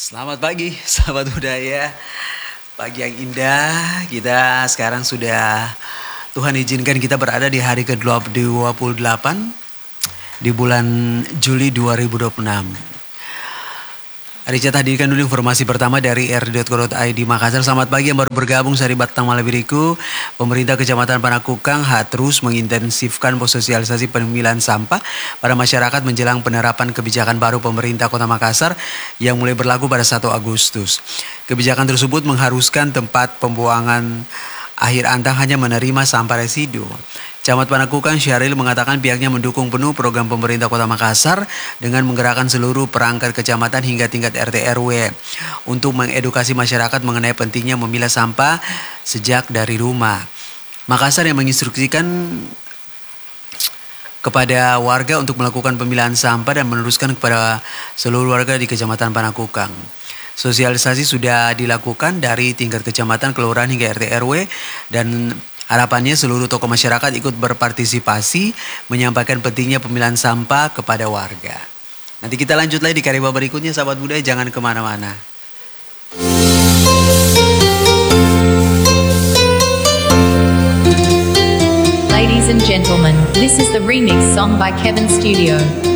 Selamat pagi, sahabat budaya. Pagi yang indah. Kita sekarang sudah Tuhan izinkan kita berada di hari ke-28 di bulan Juli 2026. Richard hadirkan dulu informasi pertama dari r.co.id Makassar. Selamat pagi yang baru bergabung dari Batang Malabiriku. Pemerintah Kecamatan Panakukang terus mengintensifkan sosialisasi pemilahan sampah pada masyarakat menjelang penerapan kebijakan baru pemerintah Kota Makassar yang mulai berlaku pada 1 Agustus. Kebijakan tersebut mengharuskan tempat pembuangan akhir antang hanya menerima sampah residu. Camat Panakukang Syahril mengatakan pihaknya mendukung penuh program pemerintah Kota Makassar dengan menggerakkan seluruh perangkat kecamatan hingga tingkat RT RW untuk mengedukasi masyarakat mengenai pentingnya memilah sampah sejak dari rumah. Makassar yang menginstruksikan kepada warga untuk melakukan pemilahan sampah dan meneruskan kepada seluruh warga di Kecamatan Panakukang. Sosialisasi sudah dilakukan dari tingkat kecamatan, kelurahan hingga RT RW dan harapannya seluruh tokoh masyarakat ikut berpartisipasi menyampaikan pentingnya pemilahan sampah kepada warga. Nanti kita lanjut lagi di karya berikutnya, sahabat budaya, jangan kemana-mana. Ladies and gentlemen, this is the remix song by Kevin Studio.